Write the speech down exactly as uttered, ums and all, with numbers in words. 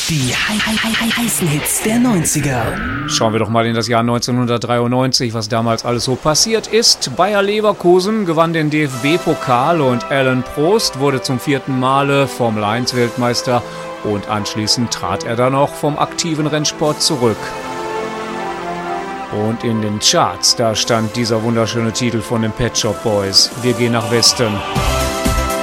Die hei- hei- hei- heißen Hits der neunziger. Schauen wir doch mal in das Jahr neunzehnhundertdreiundneunzig, was damals alles so passiert ist. Bayer Leverkusen gewann den D F B-Pokal und Alain Prost wurde zum vierten Male Formel eins Weltmeister und anschließend trat er dann auch vom aktiven Rennsport zurück. Und in den Charts, da stand dieser wunderschöne Titel von den Pet Shop Boys. Wir gehen nach Westen.